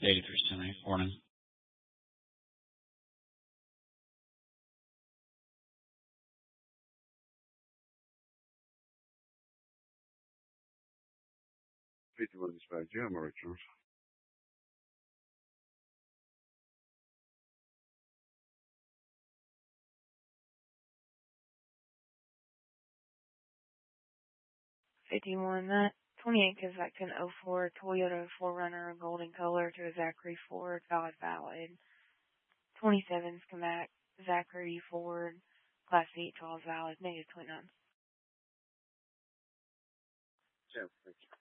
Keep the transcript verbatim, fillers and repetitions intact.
eighty-three seventy, morning. fifty-one dispatch, yeah, I'm Richard. fifty-one, that twenty-eight Kazakh ten oh four Toyota four runner golden color to a Zachary Ford, valid valid. twenty-seven Schematic Zachary Ford, Class eight twelve valid, negative twenty-nine. Yeah, thank you.